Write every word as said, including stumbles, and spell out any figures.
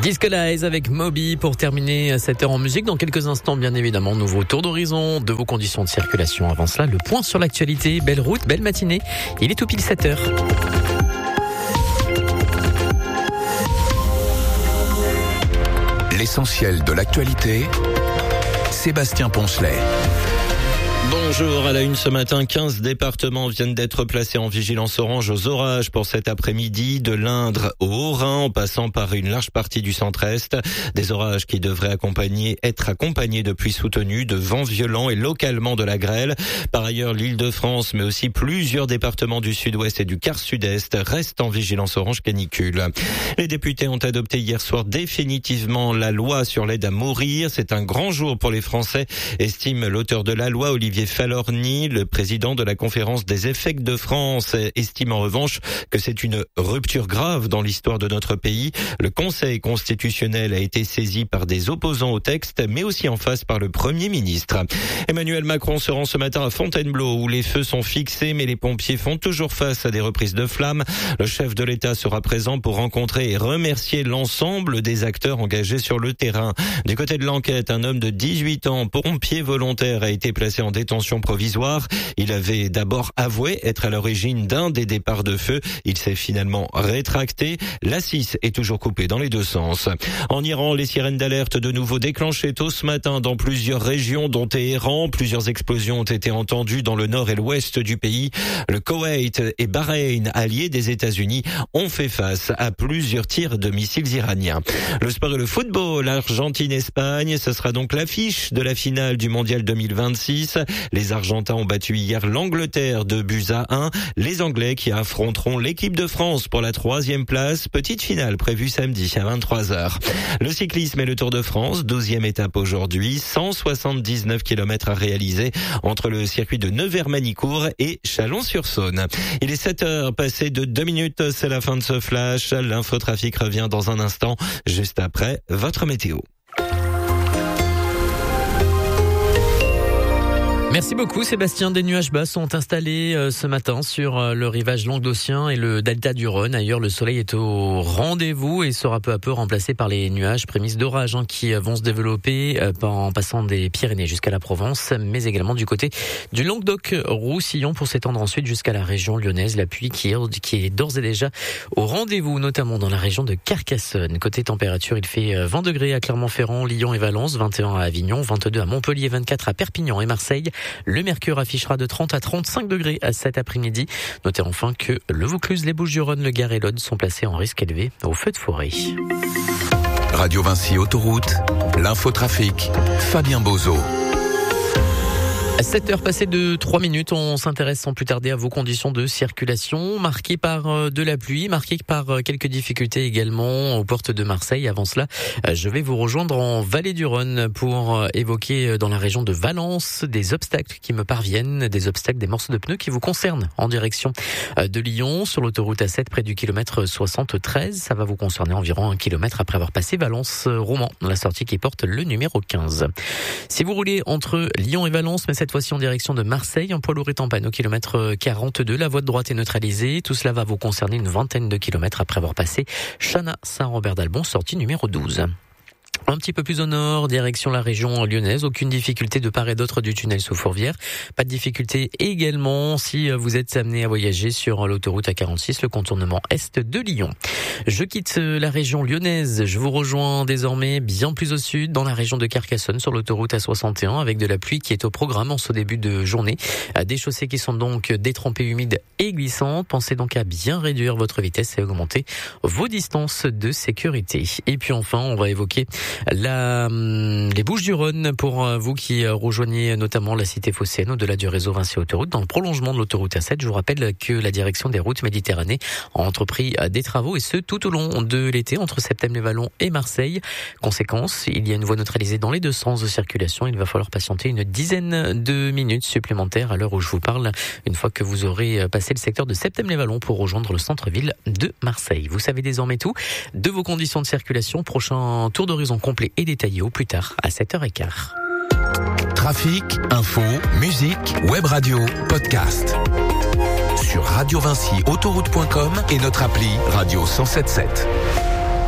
Disco-Lize avec Moby pour terminer cette heure en musique. Dans quelques instants, bien évidemment, nouveau tour d'horizon de vos conditions de circulation. Avant cela, le point sur l'actualité. Belle route, belle matinée. Il est tout pile sept heures. L'essentiel de l'actualité, Sébastien Poncelet. Bonjour, à la une ce matin, quinze départements viennent d'être placés en vigilance orange aux orages pour cet après-midi, de l'Indre au Haut-Rhin, en passant par une large partie du centre-est. Des orages qui devraient accompagner, être accompagnés de pluies soutenues, de vents violents et localement de la grêle. Par ailleurs, l'Île-de-France, mais aussi plusieurs départements du sud-ouest et du quart sud-est restent en vigilance orange canicule. Les députés ont adopté hier soir définitivement la loi sur l'aide à mourir. C'est un grand jour pour les Français, estime l'auteur de la loi, Olivier Falorni. Le président de la conférence des évêques de France estime en revanche que c'est une rupture grave dans l'histoire de notre pays. Le Conseil constitutionnel a été saisi par des opposants au texte, mais aussi en face par le Premier ministre. Emmanuel Macron se rend ce matin à Fontainebleau où les feux sont fixés, mais les pompiers font toujours face à des reprises de flammes. Le chef de l'État sera présent pour rencontrer et remercier l'ensemble des acteurs engagés sur le terrain. Du côté de l'enquête, un homme de dix-huit ans, pompier volontaire, a été placé en détention provisoire. Il avait d'abord avoué être à l'origine d'un des départs de feu. Il s'est finalement rétracté. La six est toujours coupée dans les deux sens. En Iran, les sirènes d'alerte de nouveau déclenchées tôt ce matin dans plusieurs régions, dont Téhéran. Plusieurs explosions ont été entendues dans le nord et l'ouest du pays. Le Koweït et Bahreïn, alliés des États-Unis, ont fait face à plusieurs tirs de missiles iraniens. Le sport et le football, Argentine-Espagne, ce sera donc l'affiche de la finale du mondial deux mille vingt-six. Les Argentins ont battu hier l'Angleterre de buts à un. Les Anglais qui affronteront l'équipe de France pour la troisième place. Petite finale prévue samedi à vingt-trois heures. Le cyclisme et le Tour de France, douzième étape aujourd'hui. cent soixante-dix-neuf kilomètres à réaliser entre le circuit de Nevers-Manicourt et Chalon-sur-Saône. Il est sept heures passées de deux minutes. C'est la fin de ce flash. L'infotrafic revient dans un instant, juste après votre météo. Merci beaucoup Sébastien. Des nuages bas sont installés euh, ce matin sur euh, le rivage languedocien et le delta du Rhône. Ailleurs, le soleil est au rendez-vous et sera peu à peu remplacé par les nuages prémices d'orage hein, qui vont se développer euh, en passant des Pyrénées jusqu'à la Provence, mais également du côté du Languedoc-Roussillon pour s'étendre ensuite jusqu'à la région lyonnaise. La pluie qui est, qui est d'ores et déjà au rendez-vous, notamment dans la région de Carcassonne. Côté température, il fait vingt degrés à Clermont-Ferrand, Lyon et Valence, vingt et un à Avignon, vingt-deux à Montpellier, vingt-quatre à Perpignan et Marseille. Le mercure affichera de trente à trente-cinq degrés à cet après-midi. Notez enfin que le Vaucluse, les Bouches-du-Rhône, le Gard et l'Aude sont placés en risque élevé au feu de forêt. Radio Vinci Autoroute, l'infotrafic, Fabien Bozo. À sept heures passées de trois minutes, on s'intéresse sans plus tarder à vos conditions de circulation, marquées par de la pluie, marquées par quelques difficultés également aux portes de Marseille. Avant cela, je vais vous rejoindre en Vallée du Rhône pour évoquer dans la région de Valence des obstacles qui me parviennent, des obstacles, des morceaux de pneus qui vous concernent en direction de Lyon, sur l'autoroute A sept près du kilomètre soixante-treize. Ça va vous concerner environ un kilomètre après avoir passé Valence-Romans, la sortie qui porte le numéro quinze. Si vous roulez entre Lyon et Valence, mais cette fois-ci en direction de Marseille, un poids lourd est en panne au kilomètre quarante-deux. La voie de droite est neutralisée. Tout cela va vous concerner une vingtaine de kilomètres après avoir passé Chana-Saint-Robert-d'Albon, sortie numéro douze. Un petit peu plus au nord, direction la région lyonnaise, aucune difficulté de part et d'autre du tunnel sous Fourvière. Pas de difficulté également si vous êtes amené à voyager sur l'autoroute A quarante-six, le contournement est de Lyon. Je quitte la région lyonnaise, je vous rejoins désormais bien plus au sud, dans la région de Carcassonne, sur l'autoroute A soixante et un, avec de la pluie qui est au programme en ce début de journée. Des chaussées qui sont donc détrempées, humides et glissantes. Pensez donc à bien réduire votre vitesse et augmenter vos distances de sécurité. Et puis enfin, on va évoquer La, les Bouches-du-Rhône pour vous qui rejoignez notamment la cité phocéenne au-delà du réseau Vinci Autoroute. Dans le prolongement de l'autoroute A sept, je vous rappelle que la direction des routes Méditerranée a entrepris des travaux et ce tout au long de l'été entre Septèmes-les-Vallons et Marseille. Conséquence, il y a une voie neutralisée dans les deux sens de circulation. Il va falloir patienter une dizaine de minutes supplémentaires à l'heure où je vous parle, une fois que vous aurez passé le secteur de Septèmes-les-Vallons pour rejoindre le centre-ville de Marseille. Vous savez désormais tout de vos conditions de circulation. Prochain tour d'horizon complet et détaillé au plus tard à sept heures quinze. Trafic, info, musique, web radio, podcast. Sur radio vinci autoroute point com et notre appli Radio cent soixante-dix-sept.